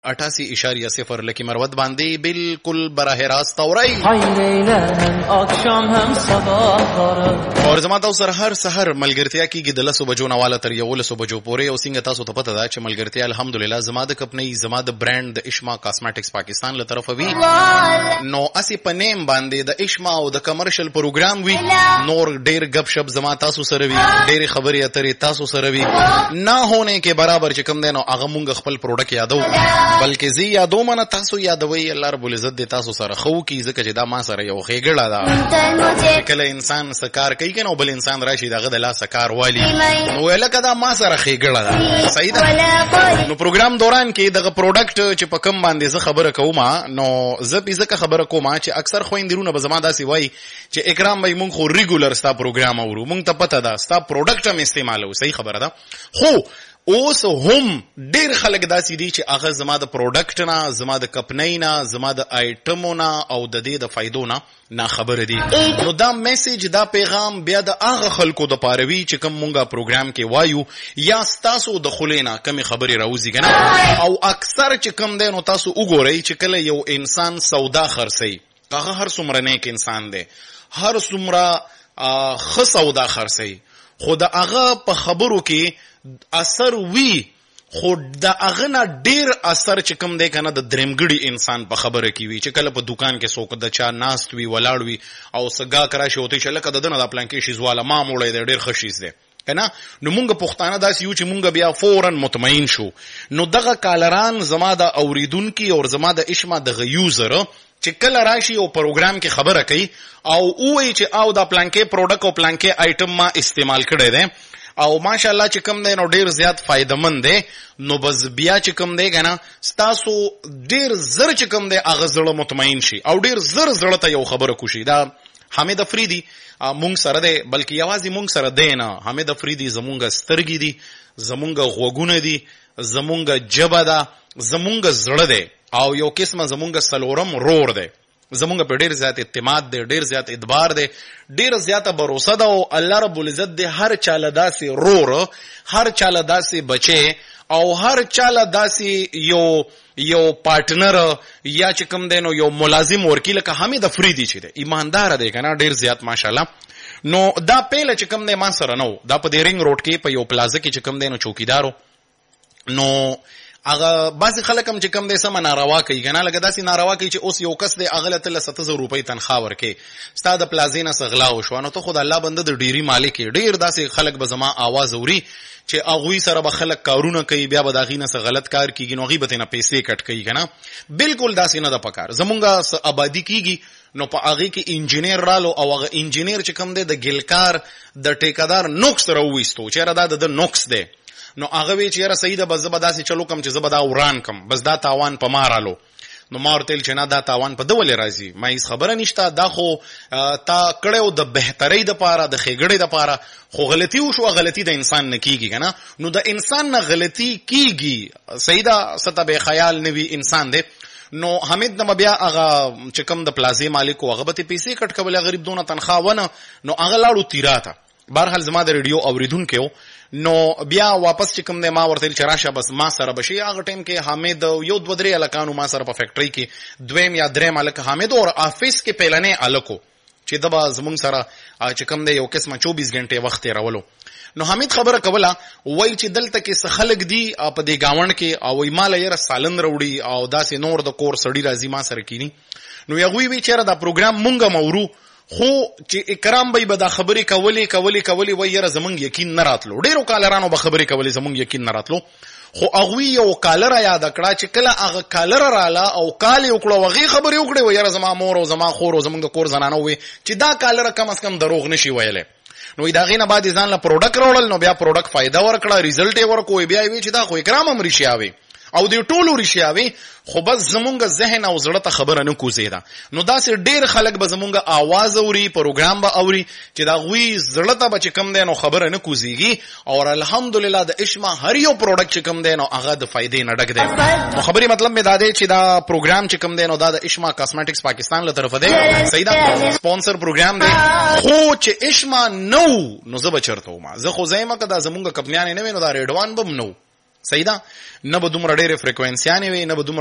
88.0 لکی مروت باندې بالکل براه راست اوري اور زما تاسو سره هر سحر ملګرتیا کیږي د 10 بجو نه والا تر 11 بجو پورې او څنګه تاسو ته پته ده چې ملګرتیا الحمدلله زما د کمپنی زما د برانډ د اشما کاسمیټکس پاکستان له طرفه وی نو اسی په نیم باندې د اشما او د کمرشل پروګرام وی نور ډیر غب شپ زما تاسو سره وی ډیر خبرې اترې تاسو سره وی نه هونه کې برابر چې کم دینو هغه مونږ خپل پروډکټ یادو بلکې زی یادو منه تاسو یادوي الله رب العزت دې تاسو سره خو کی ځکه چې دا ما سره یو خېګړه ده کله انسان سکار کوي کنه بل انسان راشي دغه د لا سکار والی نو لکه دا ما سره خېګړه ده صحیح ده نو پروګرام دوران کې دغه پروډکټ چې په کم باندې زه خبره کوم نو زه پیزه خبره کوم چې اکثر خويندرونه به زما داسي وای چې اکرام به مونږ خو ریګولر ستا پروګرام اورو مونږ ته پته ده ستا پروډکټ هم استعمالو صحیح خبره ده خو اوس هم ډیر خلک داسې دي چې هغه زما د پروډکټ نه زما د کمپنۍ نه زما د آیټمو نه او د دې د فایدو نه خبره دي نو دا میسج دا پیغام بیا د هغه خلکو د پاروي چې کوم مونږه پروګرام کې وایو یا تاسو د خلینا کمی خبري راوځي کنه او اکثر چې کوم دی نو تاسو وګورئ چې کله یو انسان سودا خرڅي هغه هر څومره نیک انسان دی هر څومره ښه سودا خرڅي خو د هغه په خبرو کې اثر وی خو د هغه نه ډیر اثر چې کوم دی کنه د درمګړي انسان په خبره کې وی چې کله په دکان کې څوک د چا ناست وی ولاړ وی او سګا کرا شي وته چې لکه دنه د پلان کې شي زواله ما موړې د ډیر خشیز دی کنه نو مونږ پښتانه داس یو چې مونږ بیا فورن مطمئن شو نو دغه کالران زما د اوریدونکو او زما د اشما د یوزر چې کله راشي او پروګرام کې خبره کوي او وایي چې او دا پلان کې پروډکټ او پلان کې آیټم ما استعمال کړی دی او ماشاءالله چې کوم دی نو ډیر زیات فائدمن دی نو بس بیا چې کوم دی کنه تاسو ډیر زر چې کوم دی هغه زړه مطمئن شي او ډیر زړه ته یو خبره کوشي دا حمید افریدی مونږ سره دی بلکې یوازې مونږ سره دی نه حمید افریدی زمونږ سترګې دي زمونږ غوږونه دي زمونږ جبه ده زمونږ زړه دی او یو قسمه زمونږ سلورم رور دی زمونږ په ډیر زیات اعتماد دی ډیر زیات اعتبار دی ډیر زیاته باور ده او الله رب العزت دی هر چاله داسي رور هر چاله داسي بچي او هر چاله داسي یو پارټنر یا چې کوم دینو یو ملازم ورکی لکه حمید افریدی چې دی ایماندار دی کنه ډیر زیات ماشاءالله نو دا پیله چې کوم دی ما سره نو دا په دې رنګ روډ کې په یو پلازا کې چې کوم دینو چوکیدارو نو هغه بعضی خلک هم چې کم دې سم ناروا کوي کنه لکه داسې ناروا کوي چې اوس یو کس دې اغله تل 7000 روپۍ تنخواه ورکې ستا د پلازینه سغلا وشو نو ته خدای الله بنده د ډيري مالک ډیر داسې خلک به زما आवाज اوري چې اغوی سره به خلک کارونه کوي بیا به داغینه سره غلط کار کیږي نو غیبت نه پیسې کټ کوي کنه بالکل داسې نه د پکار زمونږه آبادی کیږي نو په هغه کې انجینیر رالو او هغه انجینیر چې کم دی د ګلکار د ټیکادار نوکس راوېستو چې را د نوکس دی نو هغه وی چې را صحیح ده بس زبداسي چلو کم چې زبدا وران کم بس دا تاوان په مارالو نو مارتل چې نه دا تاوان په دولې راځي ما هیڅ خبره نشته دا خو تا کړو د بهترۍ د پاره د خېګړې د پاره خو غلطي وشو غلطي د انسان نه کیږي کنه نو د انسان نه غلطي کیږي صحیح ده ستبه خیال نوي انسان دی نو حمید نو بیا هغه چې کوم د پلازې مالک هغه به پیسې کټ کول غریب دونه تنخواه ونه نو هغه لاړو تیراته بهرحال زما د ریډیو اوریدونکو نو بیا واپس چې کوم د ما ورته چې راشه بس ما سره بشي هغه ټیم کې حمید یو دو درې الکانو ما سره په فیکټری کې دویم یا دریم الک حمید او افیس کې پهلنې الکو چې دبا زمونږ سره چې کوم د یو قسمه 24 غنټه وخت راولو نو حمید خبره کوله وای چې دلته کې خلک دی په دې گاوند کې او مال یې سالن وروړي او داسې نور د کور سړی راځي ما سره کینی نو یو وی چیرې دا پروګرام مونږه مورو خو چې اکرام به دا خبرې کولی وای یره زمونږ یقین نه راتلو ډیرو کالرانو به خبرې کولی زمونږ یقین نه راتلو خو هغه یو کالر یاد کړه چې کله هغه کالر رااله او کال یو کړه وغه خبرې وکړي وای یره زما مور او زما خور او زمونږ کور زنانه وي چې دا کالر کم از کم دروغ نشي ویلې نو دا غینه بعد ځان له پروډکټ راوړل نو بیا پروډکټ فائدہ ورکړه ریزلټ یې ورکوي بیا وی چې دا خو اکرام هم ریشیاوي او دی ټولو ریشیاوي خو بس زمونږ ذهن او زړه ته خبره نه کوزیدا نو داسې ډیر خلک به زمونږ आवाज اوري پروګرام به اوري چې دا غوي زړه ته بچ کم دی نو خبره نه کوزيږي او الحمدلله د اشما هر یو پروډکټ چې کم دی نو هغه د فائدې نه ډک دی نو خبري مطلب می داده چې دا پروګرام چې کم دی نو دا د اشما کاسمیټکس پاکستان له طرفه دی صحیح ده سپانسر پروګرام دی خو چې اشما نو زه بچرته ما زه خو زایمه کدا زمونږ کمپنیانه نه وینو دا ریډوان بم نو صحیح ده، نه به دومره ډېرې فریکوینسیانې وي، نه به دومره